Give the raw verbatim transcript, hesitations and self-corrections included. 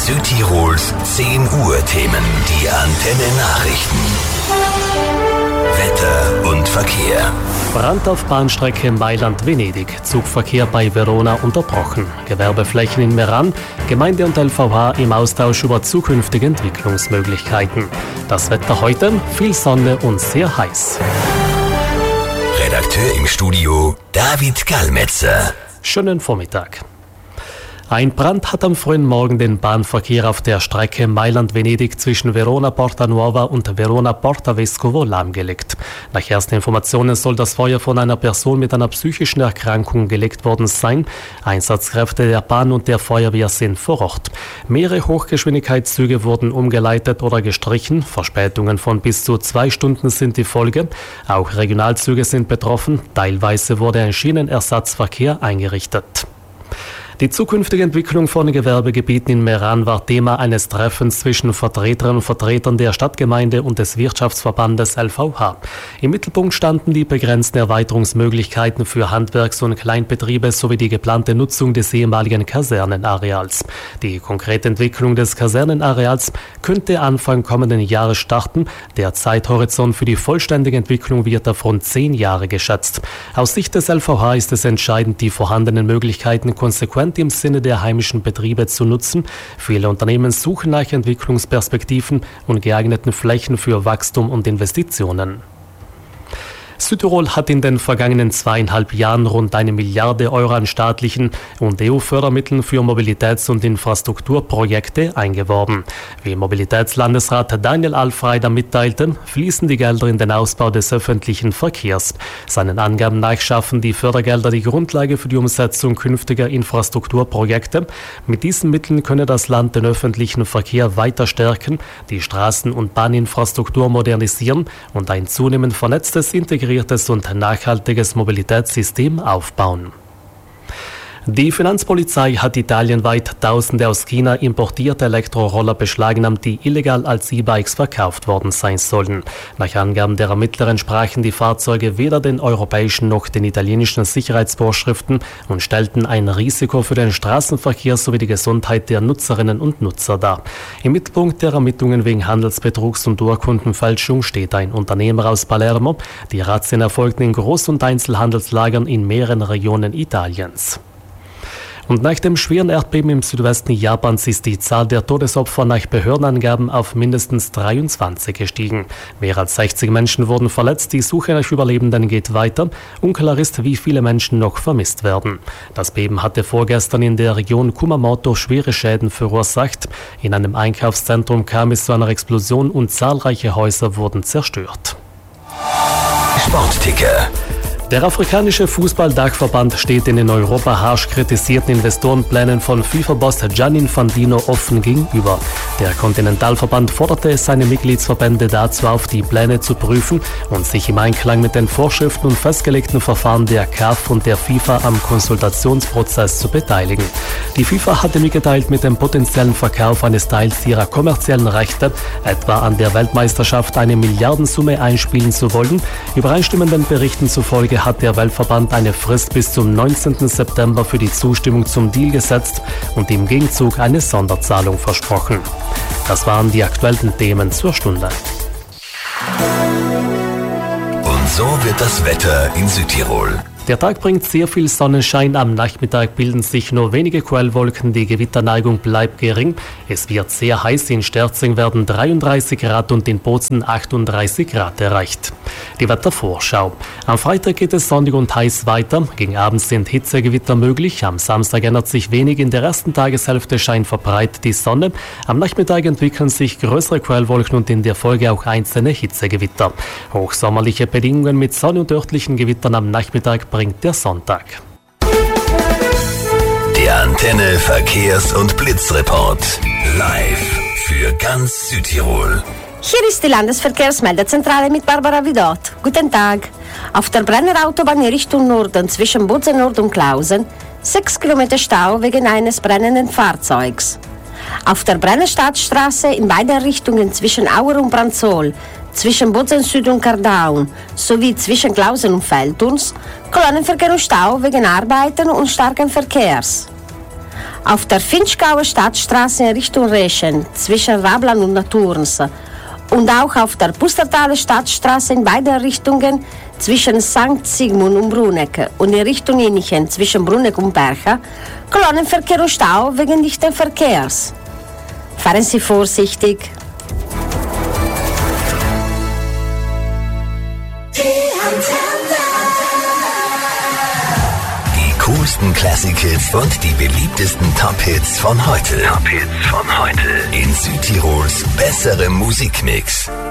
Südtirols zehn Uhr Themen, die Antenne Nachrichten. Wetter und Verkehr. Brand auf Bahnstrecke Mailand-Venedig. Zugverkehr bei Verona unterbrochen. Gewerbeflächen in Meran. Gemeinde und L V H im Austausch über zukünftige Entwicklungsmöglichkeiten. Das Wetter heute: viel Sonne und sehr heiß. Redakteur im Studio David Gallmetzer. Schönen Vormittag. Ein Brand hat am frühen Morgen den Bahnverkehr auf der Strecke Mailand-Venedig zwischen Verona Porta Nuova und Verona Porta Vescovo lahmgelegt. Nach ersten Informationen soll das Feuer von einer Person mit einer psychischen Erkrankung gelegt worden sein. Einsatzkräfte der Bahn und der Feuerwehr sind vor Ort. Mehrere Hochgeschwindigkeitszüge wurden umgeleitet oder gestrichen. Verspätungen von bis zu zwei Stunden sind die Folge. Auch Regionalzüge sind betroffen. Teilweise wurde ein Schienenersatzverkehr eingerichtet. Die zukünftige Entwicklung von Gewerbegebieten in Meran war Thema eines Treffens zwischen Vertreterinnen und Vertretern der Stadtgemeinde und des Wirtschaftsverbandes L V H. Im Mittelpunkt standen die begrenzten Erweiterungsmöglichkeiten für Handwerks- und Kleinbetriebe sowie die geplante Nutzung des ehemaligen Kasernenareals. Die konkrete Entwicklung des Kasernenareals könnte Anfang kommenden Jahres starten. Der Zeithorizont für die vollständige Entwicklung wird auf rund zehn Jahre geschätzt. Aus Sicht des L V H ist es entscheidend, die vorhandenen Möglichkeiten konsequent im Sinne der heimischen Betriebe zu nutzen. Viele Unternehmen suchen nach Entwicklungsperspektiven und geeigneten Flächen für Wachstum und Investitionen. Südtirol hat in den vergangenen zweieinhalb Jahren rund eine Milliarde Euro an staatlichen und E U-Fördermitteln für Mobilitäts- und Infrastrukturprojekte eingeworben. Wie Mobilitätslandesrat Daniel Alfreider mitteilte, fließen die Gelder in den Ausbau des öffentlichen Verkehrs. Seinen Angaben nach schaffen die Fördergelder die Grundlage für die Umsetzung künftiger Infrastrukturprojekte. Mit diesen Mitteln könne das Land den öffentlichen Verkehr weiter stärken, die Straßen- und Bahninfrastruktur modernisieren und ein zunehmend vernetztes, integriertes und nachhaltiges Mobilitätssystem aufbauen. Die Finanzpolizei hat italienweit Tausende aus China importierte Elektroroller beschlagnahmt, die illegal als E-Bikes verkauft worden sein sollen. Nach Angaben der Ermittler entsprachen die Fahrzeuge weder den europäischen noch den italienischen Sicherheitsvorschriften und stellten ein Risiko für den Straßenverkehr sowie die Gesundheit der Nutzerinnen und Nutzer dar. Im Mittelpunkt der Ermittlungen wegen Handelsbetrugs und Urkundenfälschung steht ein Unternehmer aus Palermo. Die Razzien erfolgten in Groß- und Einzelhandelslagern in mehreren Regionen Italiens. Und nach dem schweren Erdbeben im Südwesten Japans ist die Zahl der Todesopfer nach Behördenangaben auf mindestens dreiundzwanzig gestiegen. Mehr als sechzig Menschen wurden verletzt. Die Suche nach Überlebenden geht weiter. Unklar ist, wie viele Menschen noch vermisst werden. Das Beben hatte vorgestern in der Region Kumamoto schwere Schäden verursacht. In einem Einkaufszentrum kam es zu einer Explosion und zahlreiche Häuser wurden zerstört. Sportticker. Der afrikanische Fußball-Dachverband steht in den Europa harsch kritisierten Investorenplänen von FIFA-Boss Gianni Infantino offen gegenüber. Der Kontinentalverband forderte seine Mitgliedsverbände dazu auf, die Pläne zu prüfen und sich im Einklang mit den Vorschriften und festgelegten Verfahren der C A F und der FIFA am Konsultationsprozess zu beteiligen. Die FIFA hatte mitgeteilt, mit dem potenziellen Verkauf eines Teils ihrer kommerziellen Rechte, etwa an der Weltmeisterschaft, eine Milliardensumme einspielen zu wollen. Übereinstimmenden Berichten zufolge hat der Weltverband eine Frist bis zum neunzehnten September für die Zustimmung zum Deal gesetzt und im Gegenzug eine Sonderzahlung versprochen. Das waren die aktuellen Themen zur Stunde. Und so wird das Wetter in Südtirol. Der Tag bringt sehr viel Sonnenschein, am Nachmittag bilden sich nur wenige Quellwolken, die Gewitterneigung bleibt gering. Es wird sehr heiß, in Sterzing werden dreiunddreißig Grad und in Bozen achtunddreißig Grad erreicht. Die Wettervorschau. Am Freitag geht es sonnig und heiß weiter, gegen Abend sind Hitzegewitter möglich, am Samstag ändert sich wenig, in der ersten Tageshälfte scheint verbreitet die Sonne, am Nachmittag entwickeln sich größere Quellwolken und in der Folge auch einzelne Hitzegewitter. Hochsommerliche Bedingungen mit Sonne und örtlichen Gewittern am Nachmittag bringt der Sonntag. Der Antenne Verkehrs- und Blitzreport. Live für ganz Südtirol. Hier ist die Landesverkehrsmeldezentrale mit Barbara Vidot. Guten Tag. Auf der Brenner Autobahn in Richtung Norden zwischen Bozen Nord und Klausen sechs Kilometer Stau wegen eines brennenden Fahrzeugs. Auf der Brenner Stadtstraße in beiden Richtungen zwischen Auer und Branzol, zwischen Bozen Süd und Kardaun sowie zwischen Klausen und Feldturns Kolonnenverkehr und Stau wegen Arbeiten und starken Verkehrs. Auf der Finchgauer Stadtstraße in Richtung Reschen zwischen Rablan und Naturns und auch auf der Pustertaler Stadtstraße in beide Richtungen zwischen Sankt Sigmund und Bruneck und in Richtung Innichen zwischen Bruneck und Bercha Kolonnenverkehr und Stau wegen dichten Verkehrs. Fahren Sie vorsichtig. Die coolsten Classic-Hits und die beliebtesten Top-Hits von heute. Top-Hits von heute. In Südtirols besserem Musikmix.